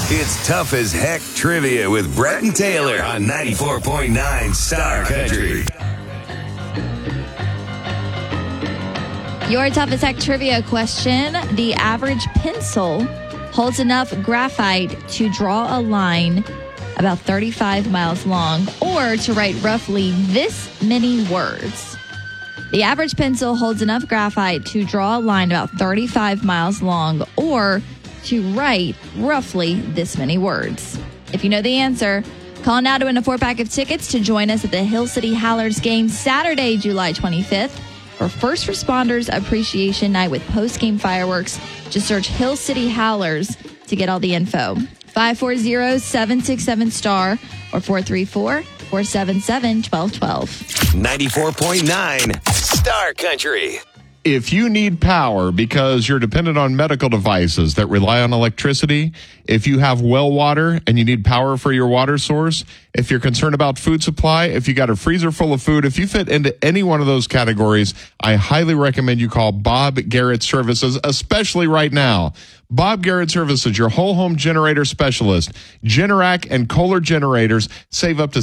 It's Tough as Heck Trivia with Brett and Taylor on 94.9 Star Country. Your Tough as Heck Trivia question. The average pencil holds enough graphite to draw a line about 35 miles long or to write roughly this many words. The average pencil holds enough graphite to draw a line about 35 miles long or to write roughly this many words. If you know the answer, call now to win a 4-pack of tickets to join us at the Hill City Howlers game Saturday, July 25th for First Responders Appreciation Night with post-game fireworks. Just search Hill City Howlers to get all the info. 540-767-STAR or 434-477-1212. 94.9 Star Country. If you need power because you're dependent on medical devices that rely on electricity, if you have well water and you need power for your water source, if you're concerned about food supply, if you got a freezer full of food, if you fit into any one of those categories, I highly recommend you call Bob Garrett Services, especially right now. Bob Garrett Services, your whole home generator specialist. Generac and Kohler generators save up to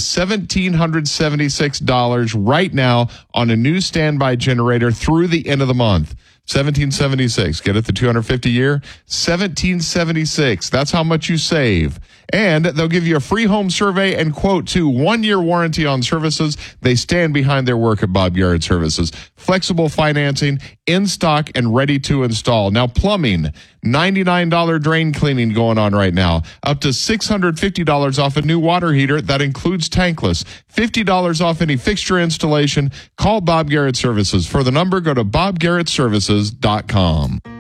$1,776 right now on a new standby generator through the end of the month. $1,776. Get it the 250 year? $1,776. That's how much you save. And they'll give you a free home survey and quote to 1-year warranty on services. They stand behind their work at Bob Garrett Services. Flexible financing, in stock and ready to install. Now plumbing, $99 drain cleaning going on right now. Up to $650 off a new water heater. That includes tankless. $50 off any fixture installation. Call Bob Garrett Services. For the number, go to bobgarrettservices.com.